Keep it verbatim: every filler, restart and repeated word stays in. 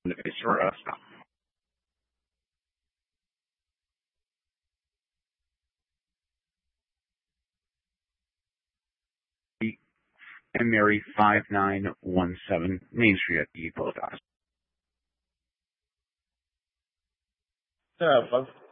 for us. And Mary five nine one seven Main Street at the Post Office. Yeah, folks.